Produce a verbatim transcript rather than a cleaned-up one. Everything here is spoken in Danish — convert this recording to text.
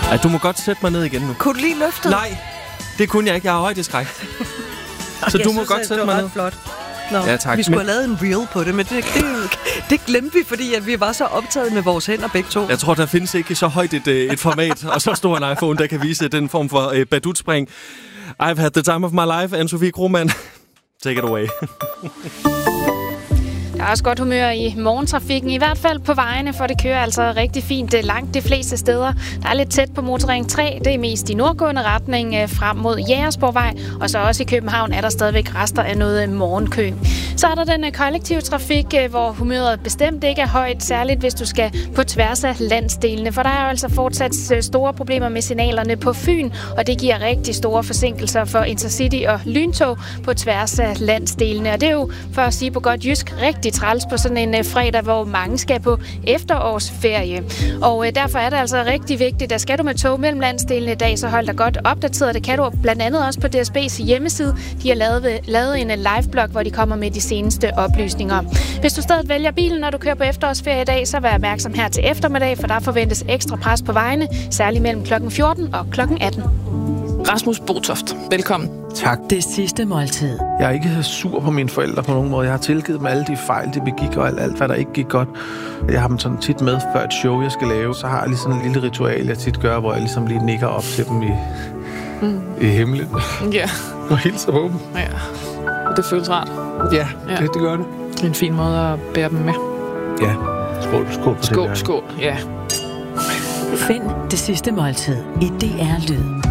Ej, du må godt sætte mig ned igen nu. Kunne du lige løfte? Nej, det kunne jeg ikke. Jeg har højdeskræk. Så jeg du må synes, godt sætte mig ned. Flot. Nå, ja, tak. Vi skulle Men... have lavet en reel på det, men det, det, det glemte vi, fordi at vi var så optaget med vores hænder begge to. Jeg tror, der findes ikke så højt et, et format, og så stor en iPhone, der kan vise den form for uh, badutspring. I've had the time of my life, Anne-Sophie Krohmann. Take it away. Der er også godt humør i morgentrafikken, i hvert fald på vejene, for det kører altså rigtig fint langt de fleste steder. Der er lidt tæt på motorring tre, det er mest i nordgående retning frem mod Jægersborgvej, og så også i København er der stadigvæk rester af noget morgenkø. Så er der den kollektive trafik, hvor humøret bestemt ikke er højt, særligt hvis du skal på tværs af landsdelene, for der er jo altså fortsat store problemer med signalerne på Fyn, og det giver rigtig store forsinkelser for Intercity og lyntog på tværs af landsdelene. Og det er jo, for at sige på godt jysk, rigtig træls på sådan en fredag, hvor mange skal på efterårsferie. Og derfor er det altså rigtig vigtigt, at skal du med tog mellem landsdelene i dag, så hold dig godt opdateret. Det kan du blandt andet også på D S B's hjemmeside. De har lavet, lavet en live-blog, hvor de kommer med de seneste oplysninger. Hvis du stadig vælger bilen, når du kører på efterårsferie i dag, så vær opmærksom her til eftermiddag, for der forventes ekstra pres på vejene, særligt mellem klokken fjorten og klokken atten. Rasmus Botoft, velkommen. Tak. Det sidste måltid. Jeg er ikke sur på mine forældre på nogen måde. Jeg har tilgivet dem alle de fejl, de begik, og alt, alt hvad der ikke gik godt. Jeg har dem sådan tit med før et show, jeg skal lave. Så har jeg lige sådan en lille ritual, jeg tit gør, hvor jeg ligesom lige nikker op til dem i, mm. i himlen. Ja. Og hilser på dem. Ja. Og det føles rart. Ja, ja. Det, det gør det. Det er en fin måde at bære dem med. Ja. Skål, skål. Skål, skål, ja. Find det sidste måltid i D R Lyd.